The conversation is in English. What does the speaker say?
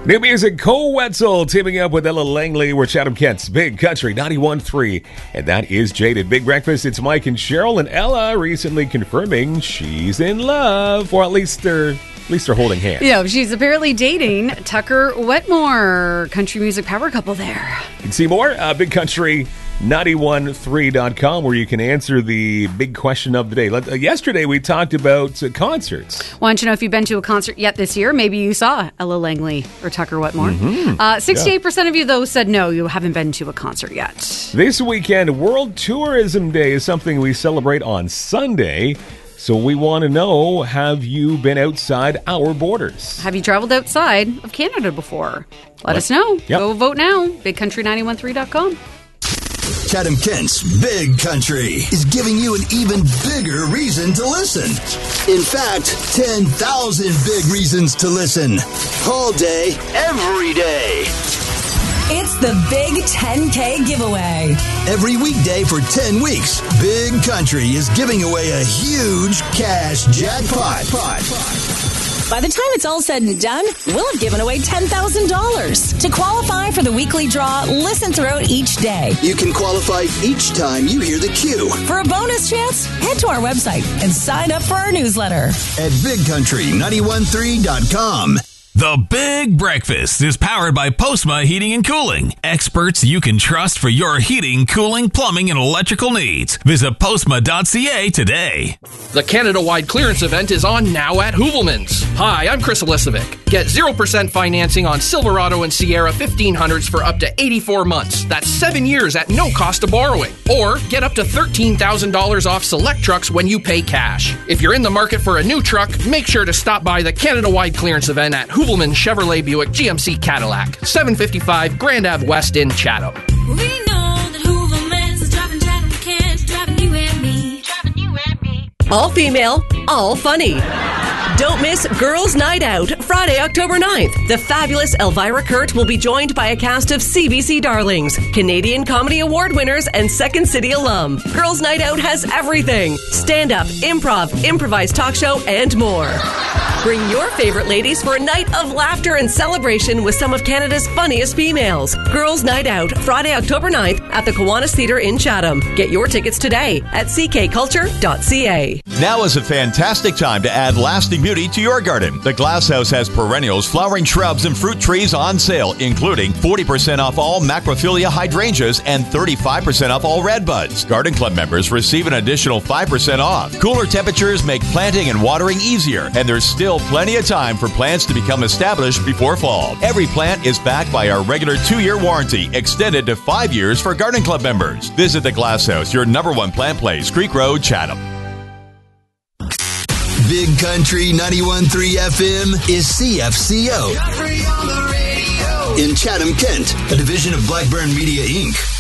New music, Cole Wetzel teaming up with Ella Langley. We're Chatham Kent's Big Country 91.3. And that is Jaded. Big Breakfast, it's Mike and Cheryl. And Ella recently confirming she's in love. Or at least they're holding hands. Yeah, she's apparently dating Tucker Wetmore. Country music power couple there. You can see more, Big Country 913.com, where you can answer the big question of the day. Yesterday we talked about concerts. Want to know if you've been to a concert yet this year? Maybe you saw Ella Langley or Tucker Wetmore. 68% of you, though, said no, you haven't been to a concert yet. This weekend, World Tourism Day is something we celebrate on Sunday. So we want to know, have you been outside our borders? Have you traveled outside of Canada before? Let us know. Yep. Go vote now. BigCountry913.com. Chatham Kent's Big Country is giving you an even bigger reason to listen. In fact, 10,000 big reasons to listen. All day, every day. It's the Big 10K giveaway. Every weekday for 10 weeks, Big Country is giving away a huge cash jackpot. By the time it's all said and done, we'll have given away $10,000. To qualify for the weekly draw, listen throughout each day. You can qualify each time you hear the cue. For a bonus chance, head to our website and sign up for our newsletter at BigCountry913.com. The Big Breakfast is powered by Postma Heating and Cooling. Experts you can trust for your heating, cooling, plumbing, and electrical needs. Visit postma.ca today. The Canada-wide clearance event is on now at Hoovelmans. Hi, I'm Chris Elisovic. Get 0% financing on Silverado and Sierra 1500s for up to 84 months. That's 7 years at no cost of borrowing. Or get up to $13,000 off select trucks when you pay cash. If you're in the market for a new truck, make sure to stop by the Canada-wide clearance event at Hoovelmans Chevrolet Buick GMC Cadillac, 755 Grand Ave West in Chatham. We know that Hoovelmans is driving Chatham Kent, driving you and me, driving you and me. All female, all funny. Don't miss Girls' Night Out, Friday, October 9th. The fabulous Elvira Kurt will be joined by a cast of CBC darlings, Canadian Comedy Award winners, and Second City alum. Girls' Night Out has everything. Stand-up, improv, improvised talk show, and more. Bring your favorite ladies for a night of laughter and celebration with some of Canada's funniest females. Girls' Night Out, Friday, October 9th at the Kiwanis Theatre in Chatham. Get your tickets today at ckculture.ca. Now is a fantastic time to add lasting beauty to your garden. The Glass House has perennials, flowering shrubs, and fruit trees on sale, including 40% off all Macrophilia hydrangeas and 35% off all redbuds. Garden Club members receive an additional 5% off. Cooler temperatures make planting and watering easier, and there's still plenty of time for plants to become established before fall. Every plant is backed by our regular 2-year warranty, extended to 5 years for Garden Club members. Visit the Glass House, your #1 plant place, Creek Road, Chatham. Big Country 91.3 FM is CFCO. In Chatham, Kent, a division of Blackburn Media, Inc.